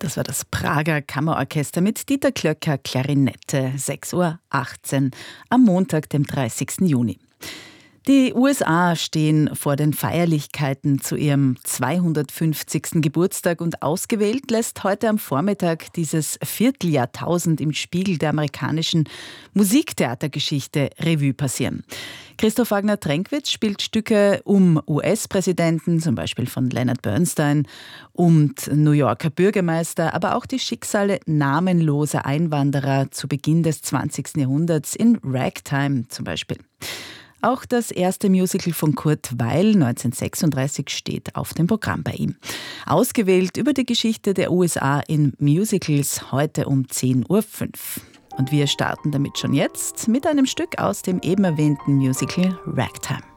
Das war das Prager Kammerorchester mit Dieter Klöcker, Klarinette, 6:18 Uhr am Montag, dem 30. Juni. Die USA stehen vor den Feierlichkeiten zu ihrem 250. Geburtstag und ausgewählt lässt heute am Vormittag dieses Vierteljahrtausend im Spiegel der amerikanischen Musiktheatergeschichte Revue passieren. Christoph Wagner-Tränkwitz spielt Stücke um US-Präsidenten, zum Beispiel von Leonard Bernstein, und New Yorker Bürgermeister, aber auch die Schicksale namenloser Einwanderer zu Beginn des 20. Jahrhunderts in Ragtime zum Beispiel. Auch das erste Musical von Kurt Weill 1936 steht auf dem Programm bei ihm. Ausgewählt über die Geschichte der USA in Musicals heute um 10:05 Uhr. Und wir starten damit schon jetzt mit einem Stück aus dem eben erwähnten Musical Ragtime.